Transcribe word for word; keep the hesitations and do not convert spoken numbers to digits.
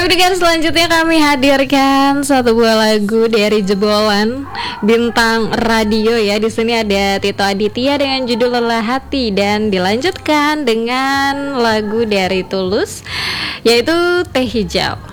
pendengar, selanjutnya kami hadirkan satu buah lagu dari jebolan bintang radio ya. Di sini ada Tito Aditya dengan judul Lelah Hati, dan dilanjutkan dengan lagu dari Tulus yaitu Teh Hijau.